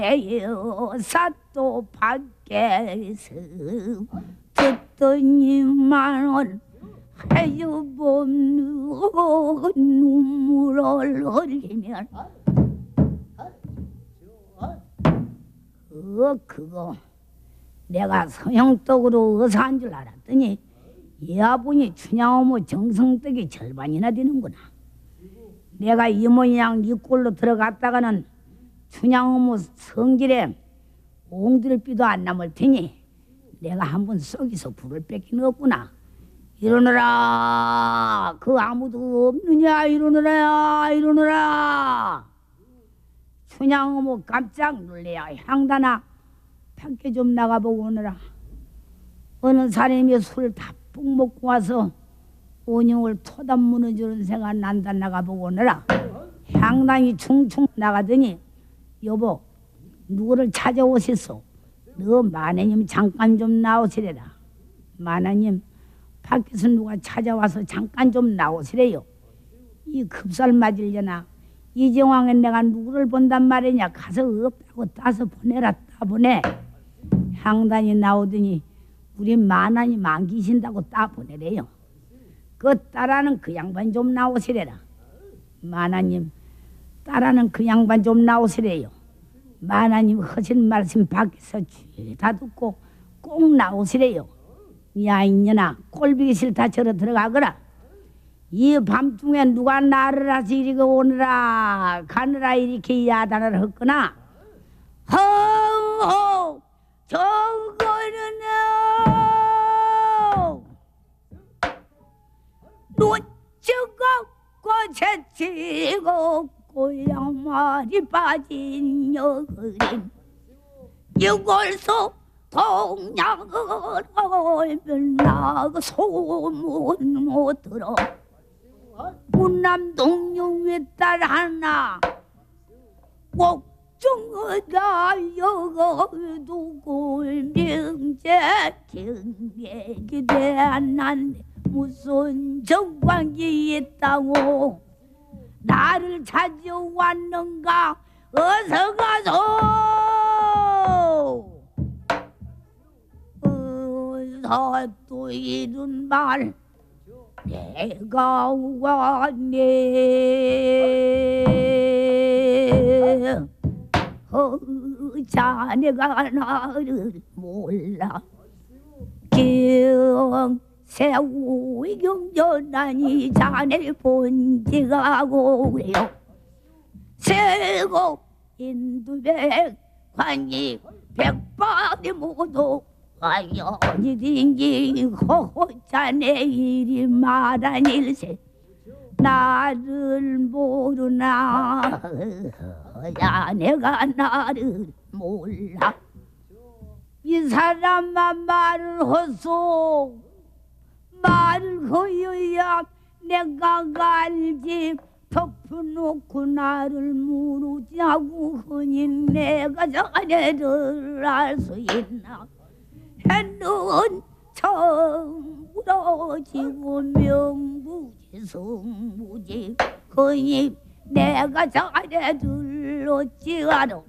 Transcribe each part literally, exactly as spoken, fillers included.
여사또 밖에서 듣더니만은 해주범 눈물을 흘리면 어 그거 내가 서영떡으로 의사한 줄 알았더니 여아분이 춘향어머 정성떡이 절반이나 되는구나. 내가 이 모양 이 꼴로 들어갔다가는 춘향어머 성질에 옹들비도 안 남을 테니 내가 한번 썩이서 불을 뺏기는 없구나. 일어나라. 그 아무도 없느냐. 일어나라. 일어나라. 춘향어머 깜짝 놀래야 향단아 밖에 좀 나가보고 오너라. 어느 사람이 술 다뿍 먹고 와서 온영을 토담 무너지는 생각 난다. 나가보고 오너라. 향단이 충충 나가더니 여보 누구를 찾아오셨소? 너 마나님 잠깐 좀 나오시래라. 마나님 밖에서 누가 찾아와서 잠깐 좀 나오시래요. 이 급살 맞으려나 이 정황에 내가 누구를 본단 말이냐. 가서 없다고 따서 보내라. 따 보내. 향단이 나오더니 우리 마나님 안 계신다고 따 보내래요. 그 딸아는 그 양반 좀 나오시래라. 마나님 딸아는 그 양반 좀 나오시래요. 마나님 하신 말씀 밖에서 죄다 듣고 꼭 나오시래요. 야 이년아 꼴보기 싫다 저러 들어가거라. 이 밤중에 누가 나를 하시 이리고 오느라 가느라 이렇게 야단을 했거나. 허허 저거는 놓치고 꼬채치고 고양말이 빠진 여그림 이골소 동양을 얼마나 소문 못 들어. 문남동룡의 딸 하나 옥중어다 여거두 골명제 경객이 대한 무슨 정관이 있다고 나를 찾아왔는가. 어서 가소. 어서 또 이런 말 내가 왔네. 어, 자네가 나를 몰라. 경세우 경전하니 자네를 본 지가 오래요. 세고 인두백 관이 백발이 모두 와연이 딩기고 자네 이리 말한 일세 나를 모르나. 야 내가 나를 몰라. 이 사람만 말을 허소. 말을 허여야 내가 알지. 덮어놓고 나를 모르자고 하니 내가 자네를 알 수 있나. 해는 처음으로지고 명부지 성부지 거니 내가 자네들 어찌하노.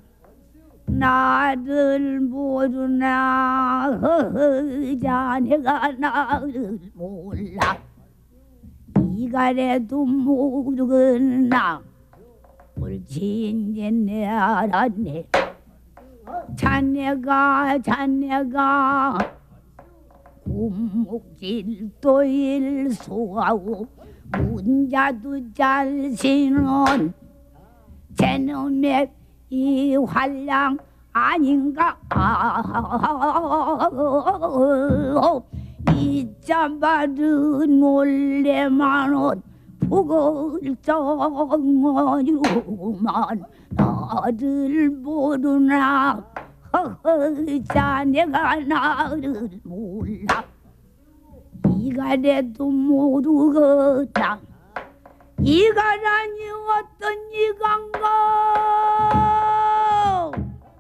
나를 모르나. 자네가 나를 몰라. 이가래도 모르겠나. 옳지 이제 내 알았네. 자네가 자네가 군목질도 일소하고 문자도 잘 신은 제놈의 이 활랑 아닌가. 이 짬바른 놀래만은 부글정어유만 나를 모르나. 자네가 나를 몰라. 이가래도 모르겠다. 이가라니 어떤 이간가.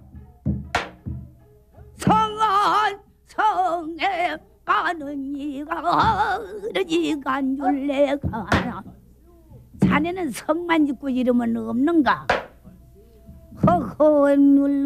성한 성에 가는 이가 어느 이간 줄 내가 알아. 자네는 성만 짓고 이름은 없는가? 허허 눌